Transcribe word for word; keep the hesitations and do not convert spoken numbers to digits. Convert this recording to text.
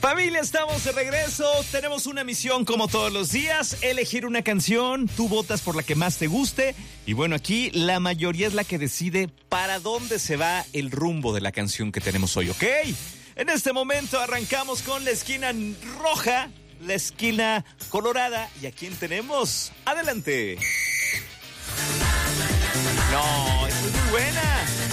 Familia, estamos de regreso. Tenemos una misión como todos los días: elegir una canción. Tú votas por la que más te guste. Y bueno, aquí la mayoría es la que decide para dónde se va el rumbo de la canción que tenemos hoy, ¿ok? En este momento arrancamos con la esquina roja, la esquina colorada. ¿Y a quién tenemos? ¡Adelante! No, esta es muy buena.